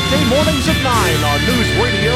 weekday mornings at 9 on News Radio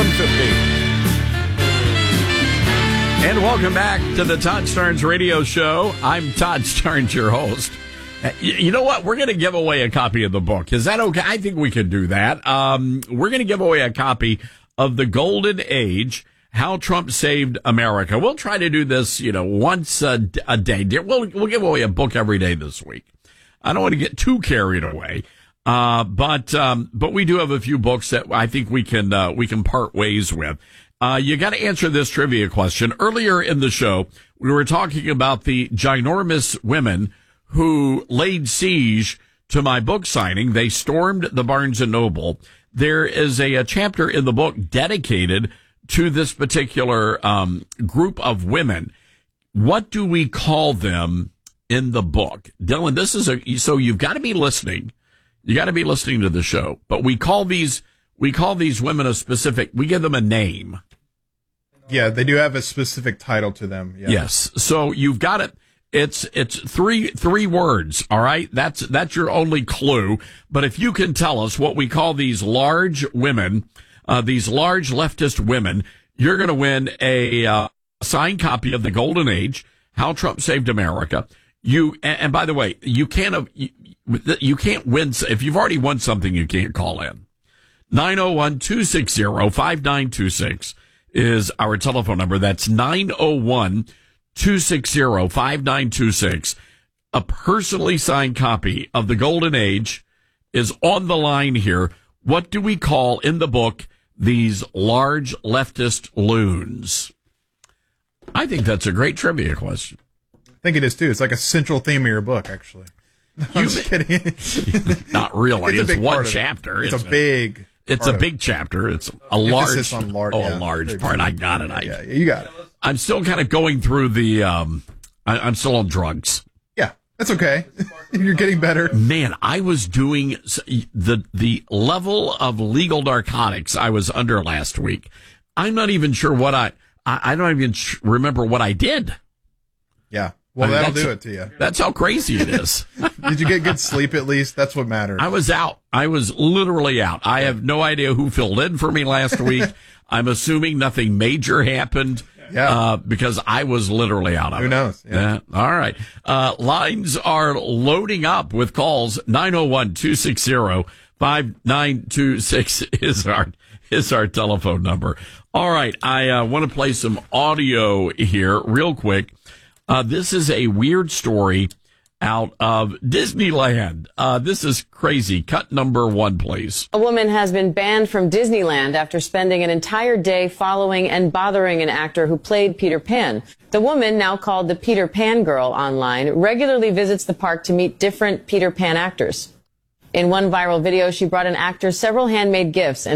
1150. And welcome back to the Todd Starnes Radio Show. I'm Todd Starnes, your host. You know what? We're going to give away a copy of the book. Is that okay? I think we could do that. We're going to give away a copy of The Golden Age, How Trump Saved America. We'll try to do this, once a day. We'll give away a book every day this week. I don't want to get too carried away. But we do have a few books that I think we can part ways with. You got to answer this trivia question. Earlier in the show, we were talking about the ginormous women who laid siege to my book signing. They stormed the Barnes & Noble. There is a chapter in the book dedicated to this particular group of women. What do we call them in the book? Dylan, so you've got to be listening. You got to be listening to the show. But we call these women we give them a name. Yeah, they do have a specific title to them. Yeah. Yes. So you've got it. It's three words. All right. That's your only clue. But if you can tell us what we call these large women, these large leftist women, you're going to win a signed copy of The Golden Age, How Trump Saved America. And by the way, you can't win. If you've already won something, you can't call in. 901-260-5926 is our telephone number. That's 901-260-5926. A personally signed copy of The Golden Age is on the line here. What do we call in the book these large leftist loons? I think that's a great trivia question. I think it is too. It's like a central theme of your book, actually. I'm just kidding. Not really. It's one chapter. It's a big. It's a big chapter. It's a large. Large part. I got it. Yeah, you got it. I'm still kind of going through the. I'm still on drugs. Yeah, that's okay. You're getting better. Man, I was doing the level of legal narcotics I was under last week. I'm not even sure what I don't even remember what I did. Yeah. Well, that'll do it to you. That's how crazy it is. Did you get good sleep at least? That's what matters. I was out. I was literally out. I have no idea who filled in for me last week. I'm assuming nothing major happened. Yeah. Because I was literally out of it. Who knows? Yeah. All right. Lines are loading up with calls. 901-260-5926 is our telephone number. All right. I want to play some audio here real quick. This is a weird story out of Disneyland. This is crazy. Cut number 1, please. A woman has been banned from Disneyland after spending an entire day following and bothering an actor who played Peter Pan. The woman, now called the Peter Pan Girl online, regularly visits the park to meet different Peter Pan actors. In one viral video, she brought an actor several handmade gifts and